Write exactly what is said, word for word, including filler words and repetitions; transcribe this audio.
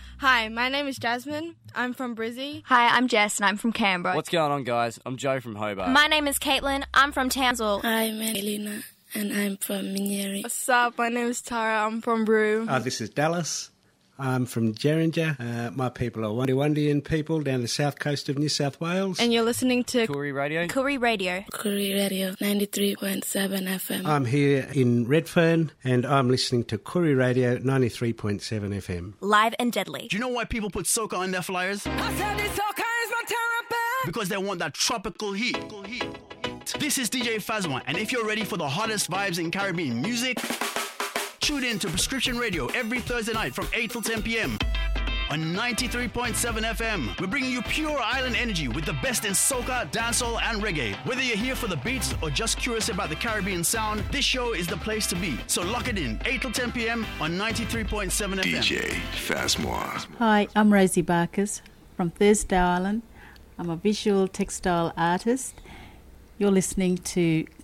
Hi, my name is Jasmine. I'm from Brizzy. Hi, I'm Jess and I'm from Canberra. What's going on, guys? I'm Joe from Hobart. My name is Caitlin. I'm from Townsville. Hi, I'm Elena and I'm from Minyeri. What's up? My name is Tara. I'm from Brew. Uh, this is Dallas. I'm from Geringer. Uh, my people are Wundiwundian people down the south coast of New South Wales. And you're listening to Koori Radio. Koori Radio. Koori Radio, ninety-three point seven F M. I'm here in Redfern and I'm listening to Koori Radio, ninety-three point seven F M. Live and deadly. Do you know why people put soca on their flyers? I said this soca is my therapy. Because they want that tropical heat. This is D J Fazma, and if you're ready for the hottest vibes in Caribbean music, tune in to Prescription Radio every Thursday night from eight till ten p.m. on ninety-three point seven F M. We're bringing you pure island energy with the best in soca, dancehall, and reggae. Whether you're here for the beats or just curious about the Caribbean sound, this show is the place to be. So lock it in, eight till ten p.m. on ninety-three point seven F M. D J Fazma. Hi, I'm Rosie Barkers from Thursday Island. I'm a visual textile artist. You're listening to